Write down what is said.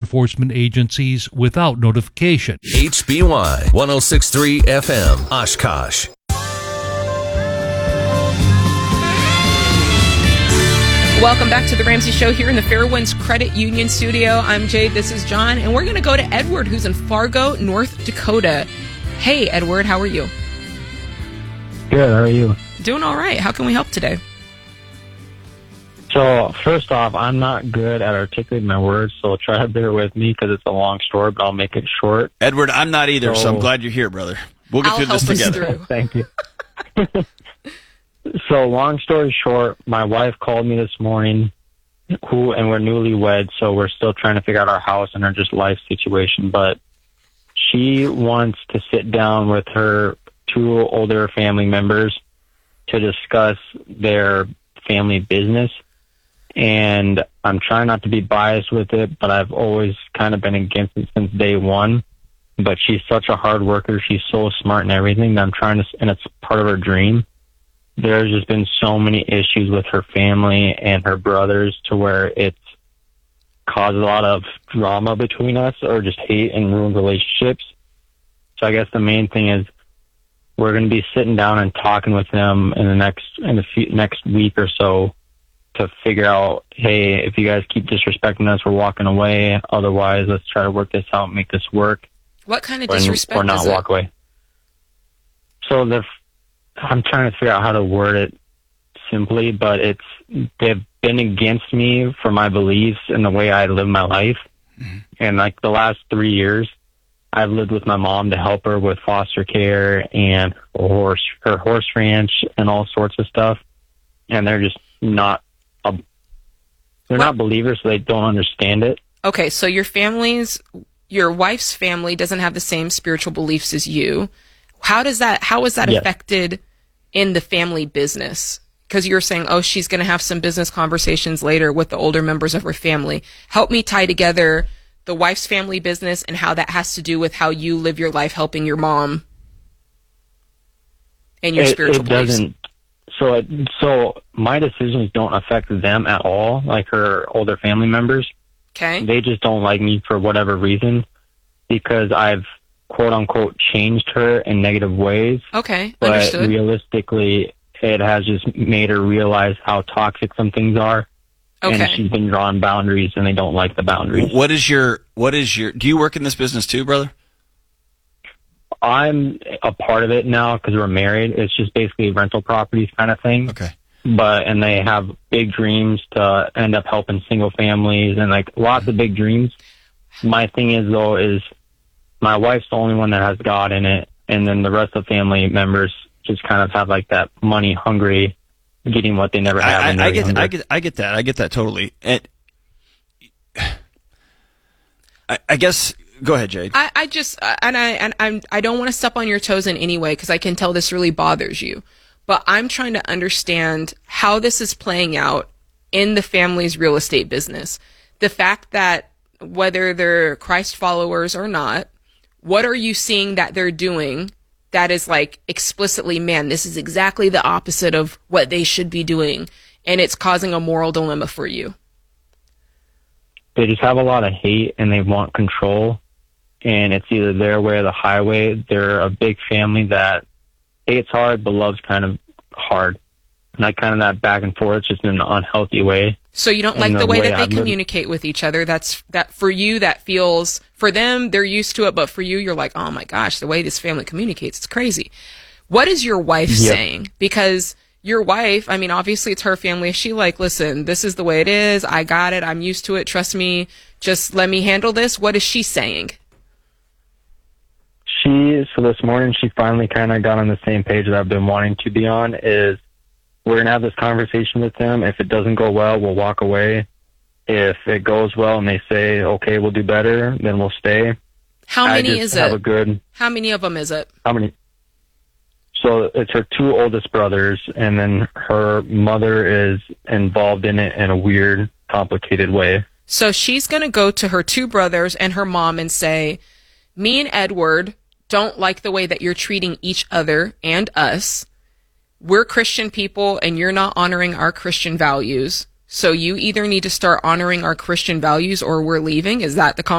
enforcement agencies without notification. HBY 106.3 FM, Oshkosh. Welcome back to the Ramsey Show here in the Fairwinds Credit Union studio. I'm Jade, this is John, and we're going to go to Edward, who's in Fargo, North Dakota. Hey, Edward, how are you? Good, how are you? Doing all right. How can we help today? So, first off, I'm not good at articulating my words, so try to bear with me because it's a long story, but I'll make it short. Edward, I'm not either, so I'm glad you're here, brother. We'll get through this together. Thank you. So, long story short, my wife called me this morning, and we're newlyweds, so we're still trying to figure out our house and our just life situation, but she wants to sit down with her two older family members to discuss their family business. And I'm trying not to be biased with it, but I've always kind of been against it since day one. But she's such a hard worker. She's so smart and everything that I'm trying to, and it's part of her dream. There's just been so many issues with her family and her brothers to where it's caused a lot of drama between us or just hate and ruined relationships. So I guess the main thing is we're going to be sitting down and talking with them in the next week or so to figure out, hey, if you guys keep disrespecting us, we're walking away. Otherwise, let's try to work this out and make this work. What kind of disrespect or not is it? Walk away. So I'm trying to figure out how to word it simply, but they've been against me for my beliefs and the way I live my life. Mm-hmm. And like the last 3 years, I've lived with my mom to help her with foster care and her horse ranch and all sorts of stuff. And they're just not not believers, so they don't understand it. Okay, so your wife's family doesn't have the same spiritual beliefs as you. How is that affected in the family business? Because you're saying, oh, she's going to have some business conversations later with the older members of her family. Help me tie together the wife's family business and how that has to do with how you live your life helping your mom and your spiritual beliefs. Doesn't. So my decisions don't affect them at all, like her older family members. Okay. They just don't like me for whatever reason because I've quote unquote changed her in negative ways. Okay, but understood. Realistically, it has just made her realize how toxic some things are. Okay. And she's been drawing boundaries and they don't like the boundaries. What is your, do you work in this business too, brother? I'm a part of it now because we're married. It's just basically rental properties kind of thing. Okay. And they have big dreams to end up helping single families and like lots of big dreams. My thing is though, is my wife's the only one that has God in it. And then the rest of the family members just kind of have like that money hungry, getting what they never have. I get that. I get that totally. And I guess, go ahead, Jade. I don't want to step on your toes in any way because I can tell this really bothers you. But I'm trying to understand how this is playing out in the family's real estate business. The fact that whether they're Christ followers or not, what are you seeing that they're doing that is like explicitly, man, this is exactly the opposite of what they should be doing, and it's causing a moral dilemma for you? They just have a lot of hate and they want control, and it's either their way or the highway. They're a big family that hates hard but loves kind of hard. And like kind of that back and forth, just in an unhealthy way. So you don't like the way that they communicate with each other. That for you, that feels, for them, they're used to it, but for you, you're like, oh my gosh, the way this family communicates, it's crazy. What is your wife saying? Because your wife, I mean, obviously it's her family. Is she like, listen, this is the way it is. I got it. I'm used to it. Trust me. Just let me handle this. What is she saying? So this morning, she finally kind of got on the same page that I've been wanting to be on, is we're going to have this conversation with them. If it doesn't go well, we'll walk away. If it goes well and they say, okay, we'll do better, then we'll stay. How many is it? How many of them is it? How many? So it's her two oldest brothers, and then her mother is involved in it in a weird, complicated way. So she's going to go to her two brothers and her mom and say, me and Edward don't like the way that you're treating each other and us. We're Christian people and you're not honoring our Christian values. So you either need to start honoring our Christian values or we're leaving. Is that the